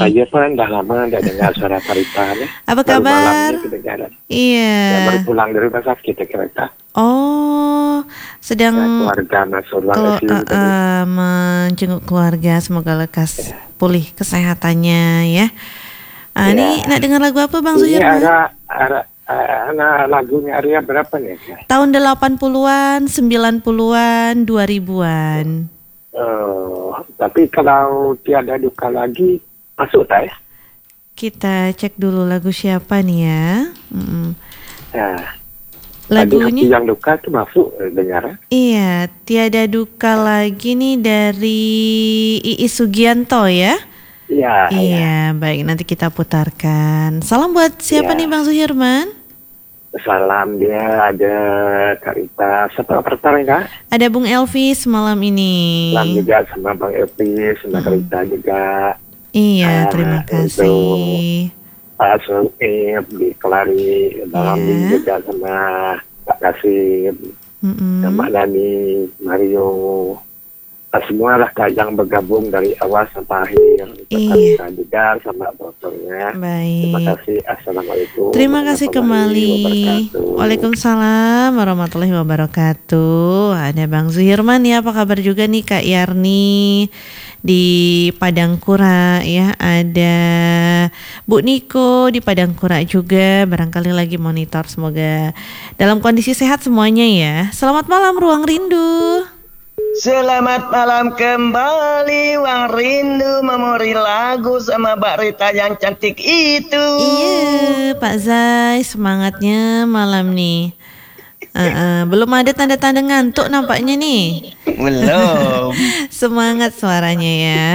Saya pun dah lama dah dengar suara Parita nih. Apa Baru kabar? malam ni kedengaran. Iya. Ya, baru pulang dari rumah sakit kereta. Oh, sedang Keluarga masuk ruang ICU tadi. menjenguk keluarga, semoga lekas pulih kesehatannya ya. Ini nak dengar lagu apa Bang Ini Suhirman? lagunya Arya berapa nih? Tahun 80-an, 90-an, 2000-an. Tapi kalau tiada duka lagi, masuk tak ya? Kita cek dulu lagu siapa nih ya. Lagunya Lagunya yang duka itu masuk dengar. iya, tiada duka lagi nih dari Iis Sugianto ya. Iya. Iya, baik nanti kita putarkan. Salam buat siapa nih Bang Suhirman? Salam dia ada Karita. Siapa pertama enggak? Ada Bung Elvis malam ini. Salam juga sama Bang Elvis, sama Karita juga. Iya, terima kasih. Pak Soeb di Kelari, malam ini juga sama Pak Kasim, sama Dani, Mario. Semua lah yang bergabung dari awal sampai akhir. Kita juga sama dokternya. Baik. Terima kasih. Assalamualaikum. Terima kasih kembali. Waalaikumsalam warahmatullahi wabarakatuh. Ada Bang Suhirman ya, apa kabar juga nih Kak Yarni di Padangkura ya. Ada Bu Niko di Padangkura juga, barangkali lagi monitor, semoga dalam kondisi sehat semuanya ya. Selamat malam Ruang Rindu. Selamat malam kembali, Ruang Rindu memori lagu sama Mbak Rita yang cantik itu. Iya, Pak Zai, semangatnya malam nih. Belum ada tanda-tanda ngantuk nampaknya nih. Belum. Semangat suaranya ya.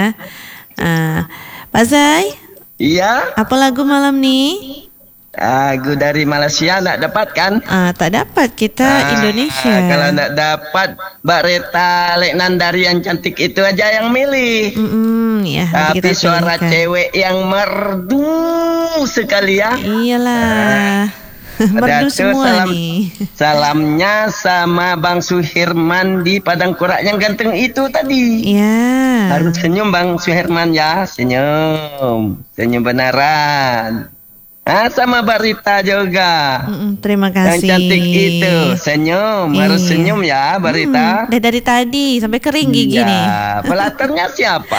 Pak Zai. Iya. Apa lagu malam nih? Lagu dari Malaysia nak dapat kan? Tak dapat, kita Indonesia. Kalau nak dapat, Mbak Rita Leknandari yang cantik itu aja yang milih. Ya, tapi suara cewek yang merdu sekali ya. Iyalah. Merdu semua nih. Salamnya sama Bang Suhirman di Padangkura yang ganteng itu tadi. Iya. Harus senyum Bang Suhirman ya, senyum. Senyum beneran. Sama Mbak Rita juga. Terima kasih. Yang cantik itu, senyum. Harus senyum ya Mbak Rita. Dari tadi sampai kering gigi nih. Pelatarnya siapa?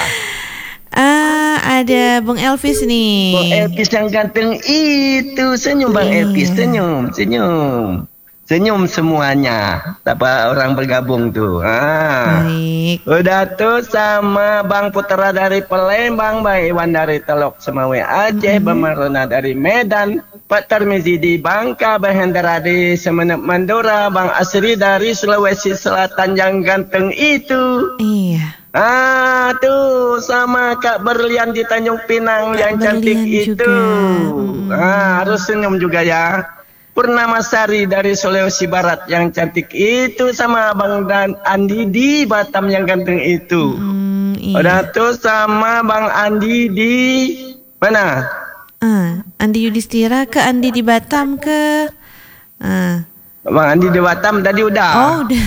Ada Bung Elvis nih. Bung Elvis yang ganteng itu. Senyum Bang Elvis, senyum. Senyum semuanya. Apa orang bergabung tuh. Baik. Udah tuh sama Bang Putra dari Palembang, Bang Iwan dari Teluk Semawe Aceh, Bang Marona dari Medan, Pak Tarmizi di Bangka, Bang Hendra di Semenep Mandura, Bang Asri dari Sulawesi Selatan yang ganteng itu. Iya. Tuh sama Kak Berlian di Tanjung Pinang yang cantik itu. Harus senyum juga ya. Purnamasari dari Sulawesi Barat yang cantik itu, sama Bang dan Andi di Batam yang ganteng itu. Udah tuh sama Bang Andi di mana? Andi Yudhistira ke Andi di Batam ke. Bang Andi di Batam tadi udah. Oh udah.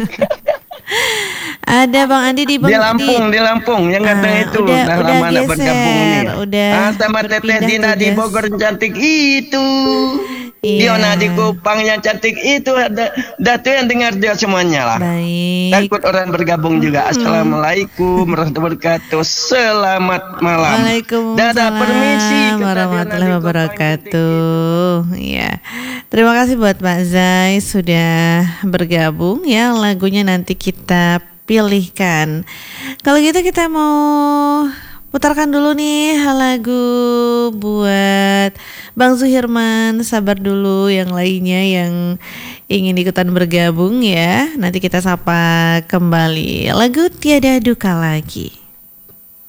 Ada Bang Andi di Lampung yang ganteng itu. Udah lama nak bergabung nih. Udah. Sama Teteh Dina di Bogor cantik itu. Diona di Kupang yang cantik itu. Tuh yang dengar dia semuanya lah. Baik. Takut orang bergabung juga. Assalamualaikum warahmatullahi wabarakatuh. Selamat malam. Waalaikumsalam permisi warahmatullahi wabarakatuh. Ya. Terima kasih buat Pak Zai sudah bergabung ya. Lagunya nanti kita pilihkan. Kalau gitu kita mau putarkan dulu nih lagu buat Bang Suhirman. Sabar dulu yang lainnya yang ingin ikutan bergabung ya. Nanti kita sapa kembali. Lagu Tiada Duka Lagi.